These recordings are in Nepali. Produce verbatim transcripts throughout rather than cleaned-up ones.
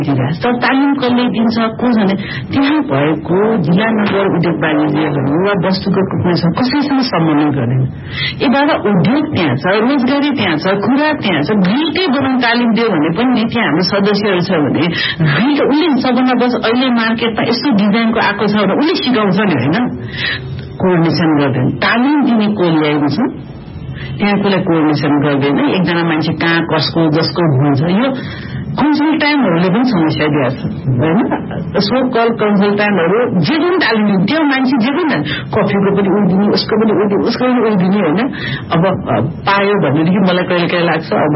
तर तालिम कसले दिन्छ को भने त्यहाँ भएको जिल्ला नगर उद्योग वाणिज्यहरू वा वस्तुको कुनै कसैसँग सम्बन्ध गर्दैन। यबाट उद्योग त्यहाँ छ, रोजगारी त्यहाँ छ, खुराक त्यहाँ छ। गिल्टै बनाउन तालिम दियो भने पनि त्यहाँ हाम्रो सदस्यहरू छ भने गिल्ट उसले सबभन्दा बस अहिले मार्केटमा यस्तो डिजाइनको आएको छ भने उसले सिकाउँछ नि होइन, कोअर्डिनेसन गर्दैन। तालिम दिने को ल्याएको छ त्यहाँ कसलाई कोअर्डिनेसन गर्दैन। एकजना मान्छे कहाँ कसको जसको हुन्छ। यो कन्सल्ट्यान्टहरूले पनि समस्या दिएको छ होइन। सो कल कन्सल्ट्यान्टहरू जे पनि तालिम दिने त्यो मान्छे जे पनि कफीको पनि उडिदिने, उसको पनि उडिदिने, उसको पनि उडिदिने होइन। अब पायो भनेदेखि मलाई कहिले कहिले लाग्छ अब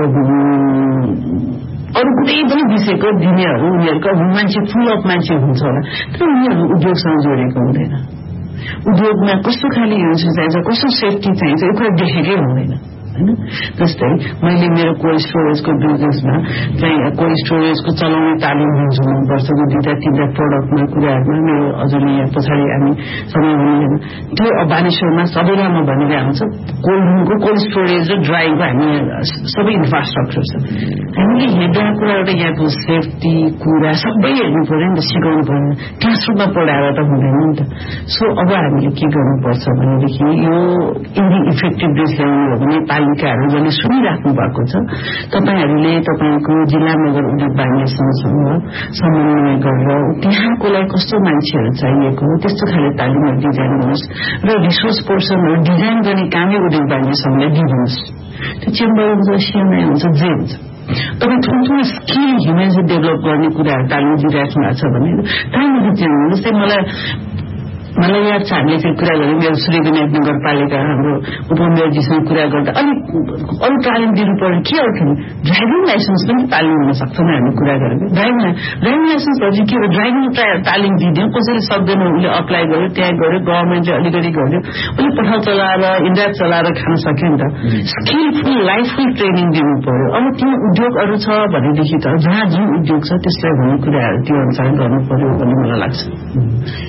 अरू कुनै पनि विषयको दिनेहरू उनीहरूको मान्छे फुल अफ मान्छे हुन्छ होला, तर उनीहरू उद्योगसँग जोडेको हुँदैन। उद्योगमा कस्तो खाले युज चाहिन्छ, कस्तो सेफ्टी चाहिन्छ यो कुरा देखेकै हुँदैन होइन। जस्तै मैले मेरो कोल्ड स्टोरेजको बिजनेसमा चाहिँ कोल्ड स्टोरेजको चलाउने तालिम दिन्छु वर्षको दुईटा तिनवटा प्रडक्टमा कुराहरूमा मेरो हजुरले यहाँ पछाडि हामी समय हुँदैन त्यो बानेश्वरमा सबैलाई म भनिरहेको हुन्छ। कोल्ड रुमको कोल्ड स्टोरेज र ड्राइङको हामी सबै इन्फ्रास्ट्रक्चर छ। हामीले हेर्दा कुराबाट यहाँको सेफ्टी कुरा सबै हेर्नु पर्यो नि त, सिकाउनु पर्यो। क्लासरुममा पढाएर त हुँदैन नि त। सो अब हामीले के गर्नुपर्छ भनेदेखि यो यदि इफेक्टिभनेस ल्याउनु हो भने पालिकाहरू जसले सुनिराख्नु भएको छ तपाईहरूले तपाईँको जिल्ला नगर उद्योग वाणिज्यसँग समन्वय गरेर त्यहाँकोलाई कस्तो मान्छेहरू चाहिएको हो त्यस्तो खाले तालिमहरू डिजाइन गर्नुहोस् र रिसोर्स पर्सनहरू डिजाइन गर्ने कामै उद्योग वाणिज्य संघले दिनुहोस्। त्यो चेम्बर हुन्छ, सिएमआई हुन्छ, जे हुन्छ। तपाईँ ठुल्ठुलो स्किल ह्युमेन्स डेभलप गर्ने कुराहरू तालिम दिइराख्नु भएको छ भने टाइमहरू चेन्ज हुन्छ। जस्तै मलाई मलाई याद छ हामीले चाहिँ कुरा गऱ्यौँ मेरो सूर्यविनायक नगरपालिका हाम्रो उपमेयरजीसँग कुरा गर्दा अलिक अरू तालिम दिनु पर्यो के हो भने ड्राइभिङ लाइसेन्स पनि तालिम हुन सक्छ नि हामी कुरा गरेको। ड्राइभिङ ड्राइभिङ लाइसेन्सहरू चाहिँ के हो, ड्राइभिङ तालिम दिइदियो कसैले सक्दैन उसले अप्लाई गर्यो त्यहाँ गऱ्यो गभर्मेन्टले अलिकति गर्यो उसले पठाउ चलाएर इन्डिया चलाएर खान सक्यो नि त। स्किलफुल लाइफफुल ट्रेनिङ दिनु पर्यो। अब त्यो उद्योगहरू छ भनेदेखि त जहाँ जुन उद्योग छ त्यसलाई भन्ने कुराहरू त्यो अनुसार गर्नु पर्यो भन्ने मलाई लाग्छ।